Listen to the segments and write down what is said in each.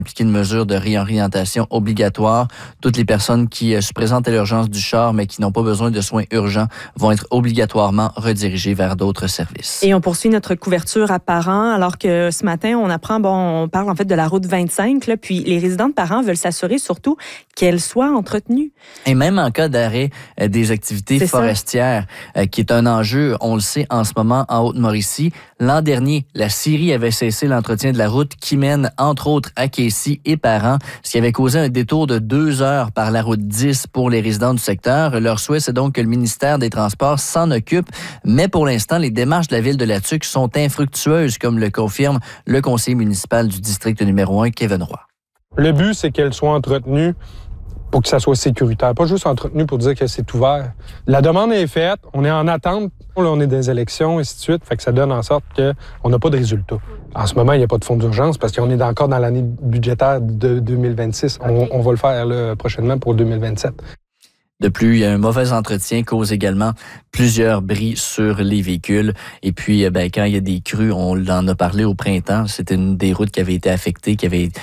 appliquer une mesure de réorientation obligatoire. Toutes les personnes qui se présentent à l'urgence du char, mais qui n'ont pas besoin de soins urgents, vont être obligatoirement redirigées vers d'autres services. Et on poursuit notre couverture à Parent, alors que ce matin, on parle en fait de la route 25, là, puis les résidents de Parent veulent s'assurer surtout qu'elle soit entretenue. Et même en cas d'arrêt des activités forestières, qui est un enjeu, on le sait en ce moment en Haute-Mauricie. L'an dernier, la Syrie avait cessé l'entretien de la route qui mène entre autres à Casey et Parent, ce qui avait causé un détour de 2 heures par la route 10 pour les résidents du secteur. Leur souhait, c'est donc que le ministère des Transports s'en occupe, mais pour l'instant, les démarches de la ville de La Tuque sont infructueuses, comme le confirme le conseiller municipal du district numéro 1, Kevin Roy. Le but, c'est qu'elle soit entretenue pour que ça soit sécuritaire, pas juste entretenue pour dire que c'est ouvert. La demande est faite, on est en attente, là, on est des élections, et ainsi de suite, fait que ça donne en sorte qu'on n'a pas de résultat. En ce moment, il n'y a pas de fonds d'urgence parce qu'on est encore dans l'année budgétaire de 2026. On va le faire là, prochainement pour 2027. De plus, il y a un mauvais entretien cause également plusieurs bris sur les véhicules. Et puis, quand il y a des crues, on en a parlé au printemps, c'était une des routes qui avait été affectée, qui avait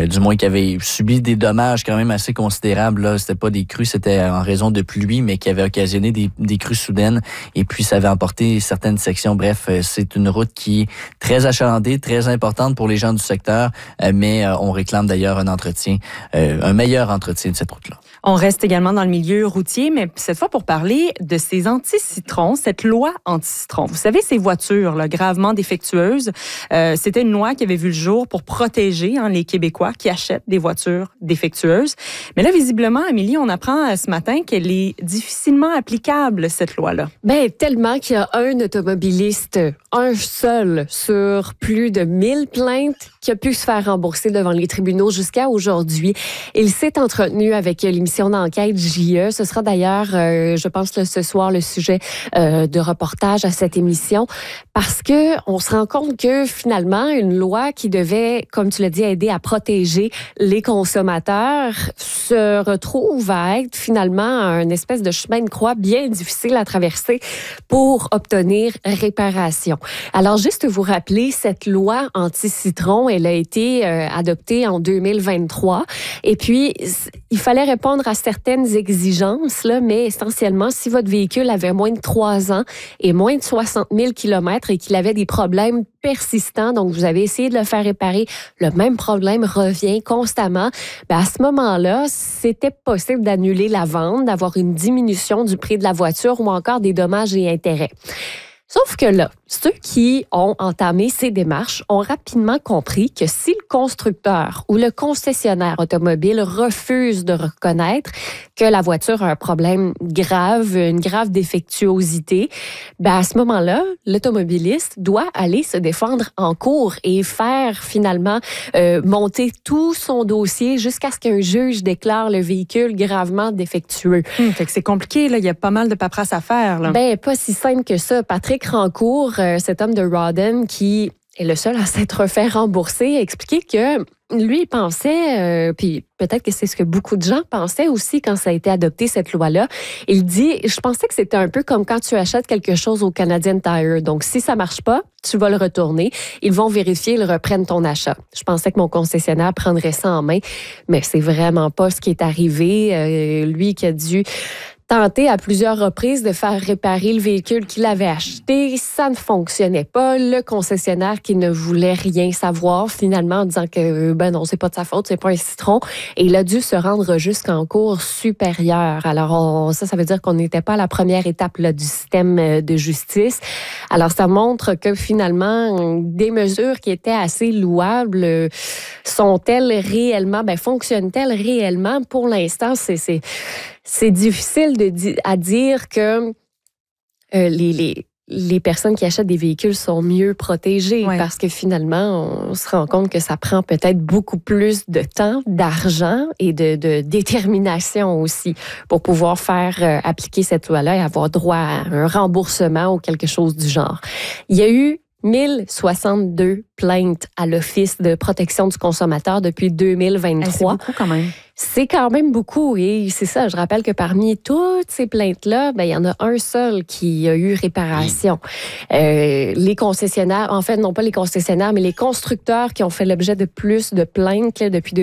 subi des dommages quand même assez considérables. Là, c'était pas des crues, c'était en raison de pluie, mais qui avait occasionné des crues soudaines. Et puis, ça avait emporté certaines sections. Bref, c'est une route qui est très achalandée, très importante pour les gens du secteur, mais on réclame d'ailleurs un meilleur entretien de cette route-là. On reste également dans le milieu routier, mais cette fois pour parler de ces anti-citrons, cette loi anti-citron. Vous savez, ces voitures là, gravement défectueuses, c'était une loi qui avait vu le jour pour protéger les Québécois qui achètent des voitures défectueuses. Mais là, visiblement, Amélie, on apprend ce matin qu'elle est difficilement applicable, cette loi-là. Bien, tellement qu'il y a un automobiliste, un seul, sur plus de 1000 plaintes qui a pu se faire rembourser devant les tribunaux jusqu'à aujourd'hui. Il s'est entretenu avec l'émission d'enquête JE. Ce sera d'ailleurs, je pense, ce soir, le sujet de reportage à cette émission, parce que on se rend compte que finalement, une loi qui devait, comme tu l'as dit, aider à protéger les consommateurs se retrouve à être finalement un espèce de chemin de croix bien difficile à traverser pour obtenir réparation. Alors, juste vous rappeler, cette loi anti-citron, elle a été adoptée en 2023. Et puis, il fallait répondre à certaines exigences, là, mais essentiellement, si votre véhicule avait moins de 3 ans et moins de 60 000 km et qu'il avait des problèmes persistants, donc vous avez essayé de le faire réparer, le même problème revient constamment, à ce moment-là, c'était possible d'annuler la vente, d'avoir une diminution du prix de la voiture ou encore des dommages et intérêts. Sauf que là, ceux qui ont entamé ces démarches ont rapidement compris que si le constructeur ou le concessionnaire automobile refuse de reconnaître que la voiture a un problème grave, une grave défectuosité, à ce moment-là, l'automobiliste doit aller se défendre en cours et faire finalement monter tout son dossier jusqu'à ce qu'un juge déclare le véhicule gravement défectueux. Fait que c'est compliqué, là. Il y a pas mal de paperasse à faire, là. Pas si simple que ça. Patrick Rancourt, cet homme de Rawdon qui est le seul à s'être fait rembourser, a expliqué que lui, il pensait, puis peut-être que c'est ce que beaucoup de gens pensaient aussi quand ça a été adopté, cette loi-là. Il dit, je pensais que c'était un peu comme quand tu achètes quelque chose au Canadian Tire. Donc, si ça marche pas, tu vas le retourner. Ils vont vérifier, ils reprennent ton achat. Je pensais que mon concessionnaire prendrait ça en main, mais c'est vraiment pas ce qui est arrivé. Lui qui a dû tenté à plusieurs reprises de faire réparer le véhicule qu'il avait acheté. Ça ne fonctionnait pas. Le concessionnaire qui ne voulait rien savoir, finalement, en disant que non, c'est pas de sa faute, c'est pas un citron. Et il a dû se rendre jusqu'en cour supérieure. Alors, ça veut dire qu'on n'était pas à la première étape là, du système de justice. Alors, ça montre que finalement, des mesures qui étaient assez louables sont-elles réellement, fonctionnent-elles réellement? Pour l'instant, c'est difficile à dire que les personnes qui achètent des véhicules sont mieux protégées parce que finalement, on se rend compte que ça prend peut-être beaucoup plus de temps, d'argent et de détermination aussi pour pouvoir faire appliquer cette loi-là et avoir droit à un remboursement ou quelque chose du genre. Il y a eu 1062 plaintes à l'Office de protection du consommateur depuis 2023. C'est beaucoup quand même. C'est quand même beaucoup et c'est ça, je rappelle que parmi toutes ces plaintes-là, il y en a un seul qui a eu réparation. Les concessionnaires, en fait, non pas les concessionnaires, mais les constructeurs qui ont fait l'objet de plus de plaintes là, depuis